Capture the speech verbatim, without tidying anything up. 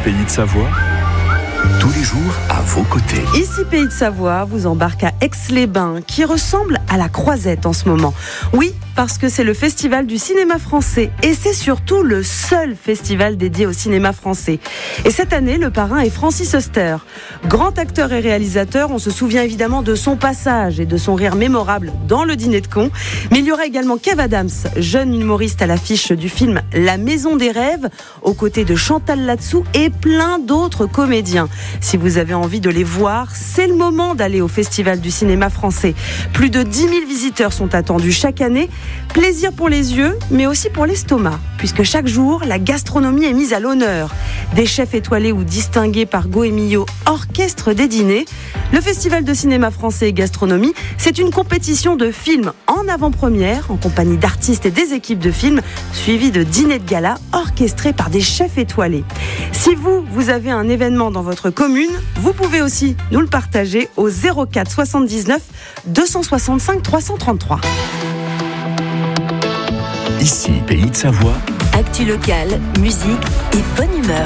Pays de Savoie, tous les jours à vos côtés. Ici Pays de Savoie vous embarque à Aix-les-Bains, qui ressemble à la Croisette en ce moment. Oui, parce que c'est le festival du cinéma français et c'est surtout le seul festival dédié au cinéma français. Et cette année, le parrain est Francis Huster. Grand acteur et réalisateur, on se souvient évidemment de son passage et de son rire mémorable dans Le Dîner de cons. Mais il y aura également Kev Adams, jeune humoriste à l'affiche du film La Maison des Rêves, aux côtés de Chantal Latsou et plein d'autres comédiens. Si vous avez envie de les voir, c'est le moment d'aller au Festival du cinéma français. Plus de dix mille visiteurs sont attendus chaque année. Plaisir pour les yeux, mais aussi pour l'estomac, puisque chaque jour, la gastronomie est mise à l'honneur. Des chefs étoilés ou distingués par Goemio orchestrent des dîners. Le Festival de cinéma français et gastronomie, c'est une compétition de films en avant-première, en compagnie d'artistes et des équipes de films, suivi de dîners de gala orchestrés par des chefs étoilés. Si vous, vous avez un événement dans votre commune, vous pouvez aussi nous le partager au zéro quatre soixante-dix-neuf deux cent soixante-cinq trois cent trente-trois. Ici, Pays de Savoie. Actu locale, musique et bonne humeur.